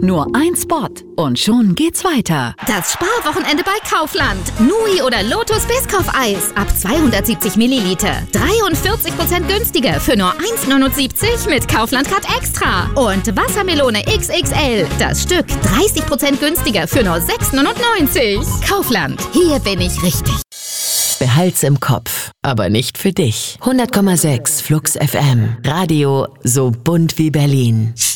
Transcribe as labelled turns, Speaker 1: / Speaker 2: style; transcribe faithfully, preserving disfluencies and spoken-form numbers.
Speaker 1: Nur ein Spot und schon geht's weiter.
Speaker 2: Das Sparwochenende bei Kaufland. Nui oder Lotus Biscoff-Eis ab zweihundertsiebzig Milliliter. dreiundvierzig Prozent günstiger für nur eins neunundsiebzig mit Kaufland Card Extra. Und Wassermelone X X L. Das Stück dreißig Prozent günstiger für nur sechs neunundneunzig. Kaufland. Hier bin ich richtig.
Speaker 3: Behalt's im Kopf, aber nicht für dich. hundert Komma sechs Flux F M. Radio so bunt wie Berlin.